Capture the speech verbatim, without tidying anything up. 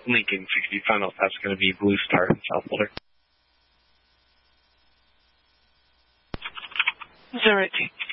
Lincoln sixty final. That's going to be Blue Star in South Boulder. Zero eight two.